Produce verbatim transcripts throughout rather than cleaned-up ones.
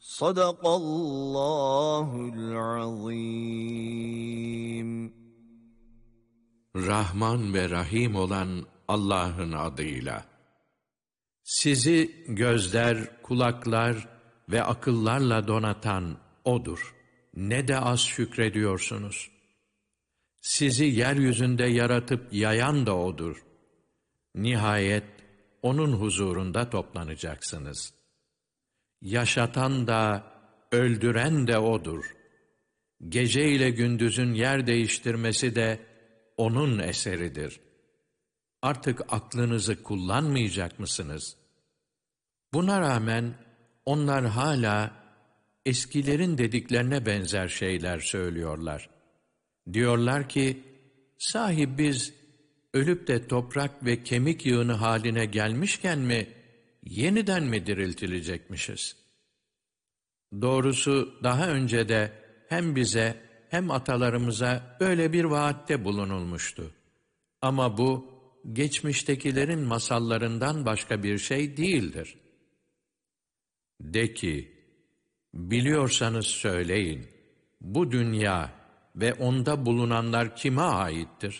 Sadakallahul azim. Rahman ve Rahim olan Allah'ın adıyla. Sizi gözler, kulaklar ve akıllarla donatan O'dur. Ne de az şükrediyorsunuz. Sizi yeryüzünde yaratıp yayan da O'dur. Nihayet O'nun huzurunda toplanacaksınız. Yaşatan da, öldüren de O'dur. Gece ile gündüzün yer değiştirmesi de O'nun eseridir. Artık aklınızı kullanmayacak mısınız? Buna rağmen onlar hala eskilerin dediklerine benzer şeyler söylüyorlar. Diyorlar ki, sahi biz ölüp de toprak ve kemik yığını haline gelmişken mi, yeniden mi diriltilecekmişiz? Doğrusu daha önce de hem bize hem atalarımıza böyle bir vaatte bulunulmuştu. Ama bu, geçmiştekilerin masallarından başka bir şey değildir. De ki, biliyorsanız söyleyin, bu dünya ve onda bulunanlar kime aittir?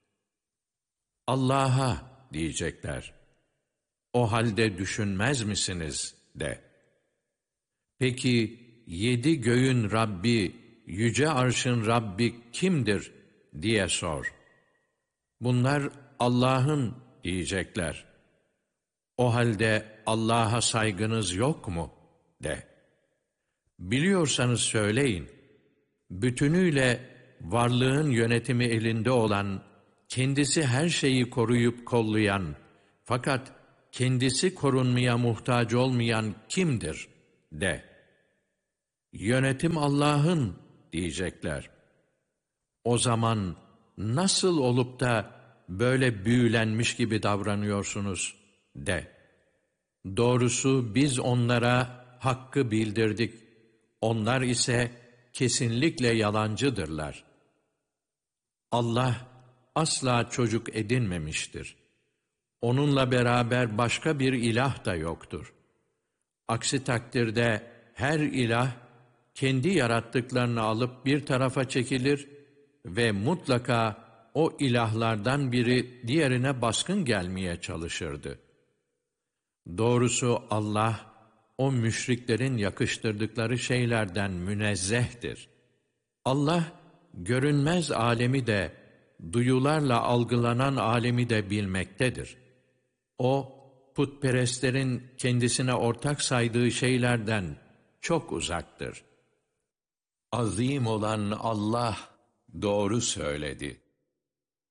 Allah'a diyecekler. O halde düşünmez misiniz de. Peki yedi göğün Rabbi, yüce arşın Rabbi kimdir diye sor. Bunlar Allah'ın diyecekler. O halde Allah'a saygınız yok mu de. Biliyorsanız söyleyin. Bütünüyle varlığın yönetimi elinde olan, kendisi her şeyi koruyup kollayan, fakat kendisi korunmaya muhtaç olmayan kimdir de. Yönetim Allah'ın diyecekler. O zaman nasıl olup da böyle büyülenmiş gibi davranıyorsunuz de. Doğrusu biz onlara hakkı bildirdik. Onlar ise kesinlikle yalancıdırlar. Allah asla çocuk edinmemiştir. Onunla beraber başka bir ilah da yoktur. Aksi takdirde her ilah kendi yarattıklarını alıp bir tarafa çekilir ve mutlaka o ilahlardan biri diğerine baskın gelmeye çalışırdı. Doğrusu Allah, o müşriklerin yakıştırdıkları şeylerden münezzehtir. Allah, görünmez alemi de, duyularla algılanan alemi de bilmektedir. O, putperestlerin kendisine ortak saydığı şeylerden çok uzaktır. Azim olan Allah doğru söyledi.